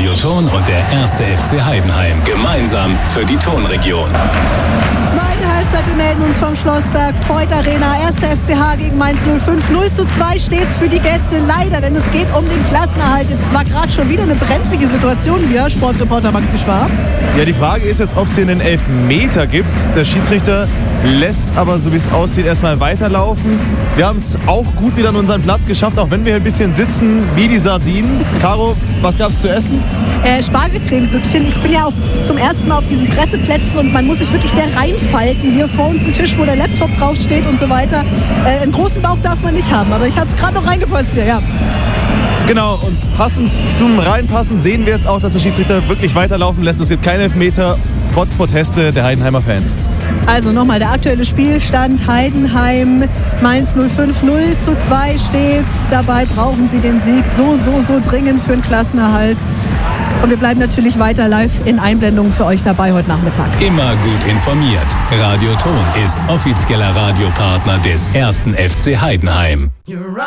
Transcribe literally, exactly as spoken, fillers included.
Radioton und der erste F C Heidenheim. Gemeinsam für die Tonregion. Zweite Halbzeit, wir melden uns vom Schlossberg Voith Arena. erster F C H gegen Mainz null fünf. null zu zwei steht's für die Gäste. Leider, denn es geht um den Klassenerhalt. Jetzt war gerade schon wieder eine brenzlige Situation hier. Sportreporter Maxi Schwab. Ja, die Frage ist jetzt, ob es hier einen Elfmeter gibt. Der Schiedsrichter lässt aber, so wie es aussieht, erstmal weiterlaufen. Wir haben es auch gut wieder an unseren Platz geschafft, auch wenn wir ein bisschen sitzen wie die Sardinen. Caro, was gab es zu essen? Äh, Spargelcremesüppchen. Ich bin ja auf, zum ersten Mal auf diesen Presseplätzen und man muss sich wirklich sehr reinfalten. Hier vor uns ein Tisch, wo der Laptop draufsteht und so weiter. Äh, einen großen Bauch darf man nicht haben, aber ich habe gerade noch reingepasst hier, ja. Genau, und passend zum Reinpassen sehen wir jetzt auch, dass der Schiedsrichter wirklich weiterlaufen lässt. Es gibt keine Elfmeter, trotz Proteste der Heidenheimer Fans. Also nochmal der aktuelle Spielstand. Heidenheim, Mainz null fünf, null zu zwei steht's. Dabei brauchen sie den Sieg so, so, so dringend für den Klassenerhalt. Und wir bleiben natürlich weiter live in Einblendungen für euch dabei heute Nachmittag. Immer gut informiert. Radioton ist offizieller Radiopartner des ersten F C Heidenheim.